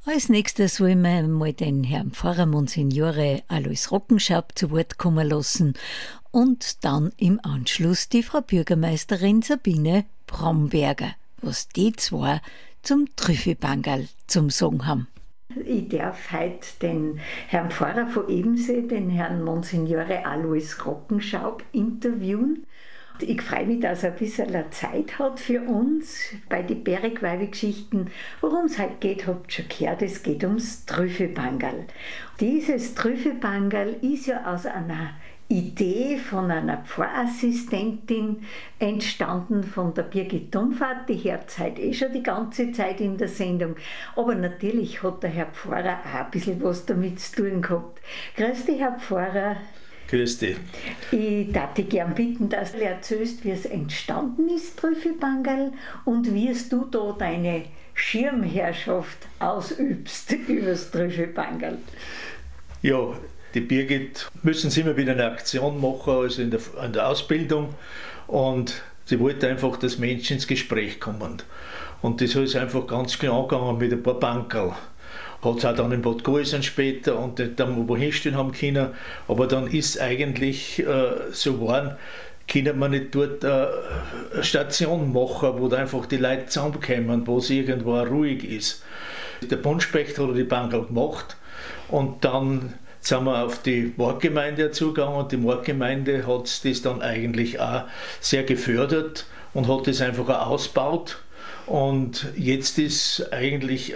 Als nächstes wollen wir mal den Herrn Pfarrer Monsignore Alois Rockenschaup zu Wort kommen lassen und dann im Anschluss die Frau Bürgermeisterin Sabine Bromberger, was die zwei zum Trüffelbangerl zum Sagen haben. Ich darf heute den Herrn Pfarrer von Ebensee, den Herrn Monsignore Alois Rockenschaup, interviewen. Ich freue mich, dass er ein bisschen Zeit hat für uns bei den Bergweide-Geschichten. Worum es heute geht, habt ihr schon gehört, es geht ums Trüffelbangerl. Dieses Trüffelbangerl ist ja aus einer Idee von einer Pfarrassistentin entstanden, von der Birgit Domfahrt. Die hört heute schon die ganze Zeit in der Sendung. Aber natürlich hat der Herr Pfarrer auch ein bisschen was damit zu tun gehabt. Grüß dich, Herr Pfarrer. Grüß dich. Ich darf dich gerne bitten, dass du erzählst, wie es entstanden ist, Trüffelbangerl, und wie du da deine Schirmherrschaft ausübst über das Trüffelbangerl. Ja, die Birgit müssen sie immer wieder eine Aktion machen, also in der Ausbildung, und sie wollte einfach, dass Menschen ins Gespräch kommen. Und das ist einfach ganz klar angegangen mit ein paar Bankerl. Hat es auch dann in Bad Gäusern später und dann wo hinstehen haben können, aber dann ist eigentlich so geworden, können wir nicht dort eine Station machen, wo da einfach die Leute zusammenkommen, wo es irgendwo ruhig ist. Der Buntspecht hat die Bankerl gemacht und dann sind wir auf die Marktgemeinde zugegangen und die Marktgemeinde hat das dann eigentlich auch sehr gefördert und hat das einfach auch ausgebaut. Und jetzt ist eigentlich,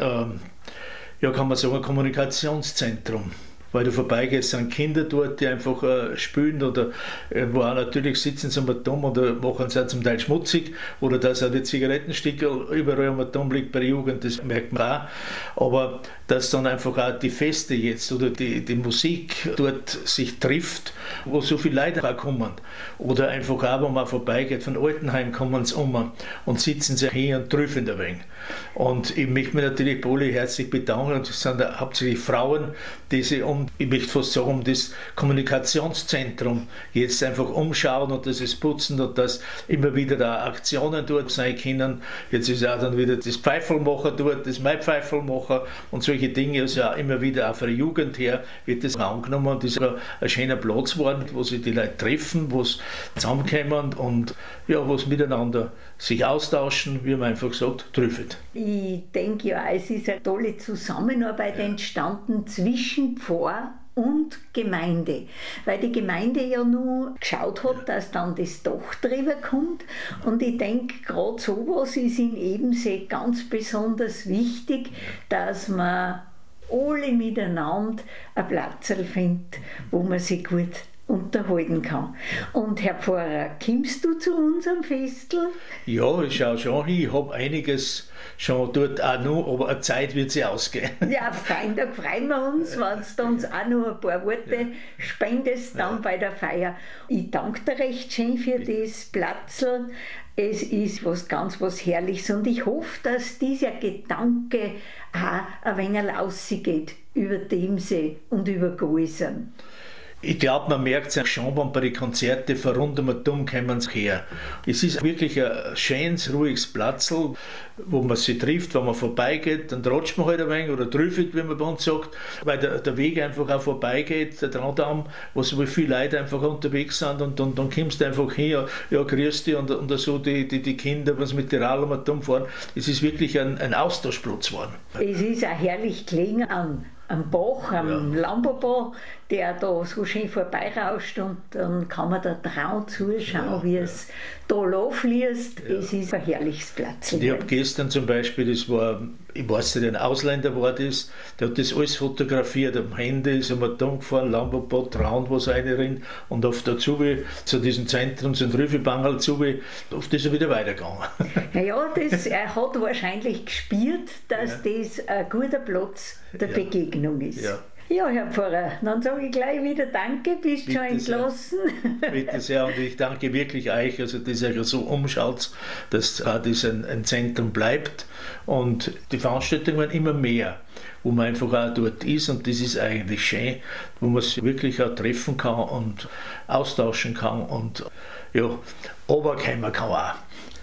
ja, kann man sagen, ein Kommunikationszentrum. Weil du vorbeigehst, sind Kinder dort, die einfach spielen oder wo auch natürlich sitzen sie am Turm oder machen es auch zum Teil schmutzig oder dass auch die Zigarettensticker überall am Turm liegt bei der Jugend, das merkt man auch. Aber dass dann einfach auch die Feste jetzt oder die Musik dort sich trifft, wo so viele Leute auch kommen. Oder einfach auch, wenn man vorbeigeht, von Altenheim kommen sie um und sitzen sie hier und trüffeln ein wenig. Und ich möchte mich natürlich bei alle herzlich bedanken, und es sind hauptsächlich Frauen, die sich ich möchte fast sagen, um das Kommunikationszentrum jetzt einfach umschauen und das ist putzen und dass immer wieder da Aktionen dort sein können. Jetzt ist auch dann wieder das Pfeifelmacher dort, das Maipfeifelmacher und solche Dinge. Also auch immer wieder auch von der Jugend her wird das angenommen und das ist ein schöner Platz geworden, wo sich die Leute treffen, wo sie zusammenkommen und ja, wo sie miteinander sich austauschen, wie man einfach sagt, trüffelt. Ich denke ja, es ist eine tolle Zusammenarbeit entstanden zwischen Pfarr und Gemeinde, weil die Gemeinde ja nur geschaut hat, dass dann das Dach drüber kommt, und ich denke, gerade sowas ist in Ebensee ganz besonders wichtig, dass man alle miteinander ein Platz findet, wo man sich gut unterhalten kann. Und Herr Pfarrer, kommst du zu unserem Festel? Ja, ich schaue schon hin. Ich habe einiges schon dort auch noch, aber eine Zeit wird sie ausgehen. Ja, fein, da freuen wir uns, wenn du uns auch noch ein paar Worte spendest dann bei der Feier. Ich danke dir recht schön für das Platzl. Es ist was Herrliches, und ich hoffe, dass dieser Gedanke auch ein wenig rausgeht über Demsee und über Gäusern. Ich glaube, man merkt es auch schon, wenn bei den Konzerten von rund um den Turm kommen sie her. Es ist wirklich ein schönes, ruhiges Platzl, wo man sich trifft, wenn man vorbeigeht, dann tratscht man halt ein wenig oder trüffelt, wie man bei uns sagt, weil der Weg einfach auch vorbeigeht, der Traundamm, wo so viele Leute einfach unterwegs sind, und dann kommst du einfach her, ja, grüß dich, und so die Kinder, was mit Tirol am Turm fahren. Es ist wirklich ein Austauschplatz geworden. Es ist auch herrlich gelegen am Bach, am Lambobach, der da so schön vorbeirauscht, und dann kann man da drauf zuschauen, wie es da fließt. Ja. Es ist ein herrliches Platz. Und ich habe gestern zum Beispiel, das war, ich weiß nicht, ein Ausländer war das, der hat das alles fotografiert, am Handy ist er da gefahren, Lambobach, Traun, was reinrennt, und auf der Zuwe, zu diesem Zentrum, zum Trüffelbangerl Zuwe, auf das ist er wieder weitergegangen. Naja, er hat wahrscheinlich gespürt, dass das ein guter Platz der Begegnung ist. Ja. Ja, Herr Pfarrer, dann sage ich gleich wieder Danke, bist schon entlassen. Bitte sehr, und ich danke wirklich euch, also dass ihr so umschaut, dass das ein Zentrum bleibt, und die Veranstaltungen werden immer mehr, wo man einfach auch dort ist, und das ist eigentlich schön, wo man sich wirklich auch treffen kann und austauschen kann und ja, runterkommen kann auch.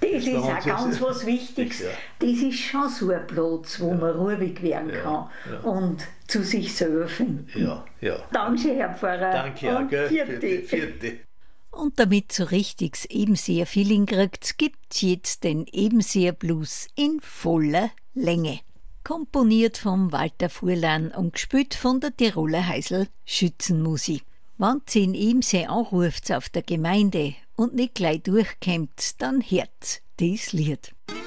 Das ist auch ganz was Wichtiges. Ja. Das ist schon so ein Platz, wo man ruhig werden kann und zu sich selber finden. Ja, ja. Danke, Herr Pfarrer. Danke auch, gell, Vierte. Und damit so richtiges Ebenseer-Feeling kriegt, gibt's jetzt den Ebenseer-Blues in voller Länge. Komponiert von Walter Furlan und gespielt von der Tiroler Heisel Schützenmusik. Wenn sie in Ebensee anruft auf der Gemeinde und nicht gleich durchkommt, dann hört das Lied.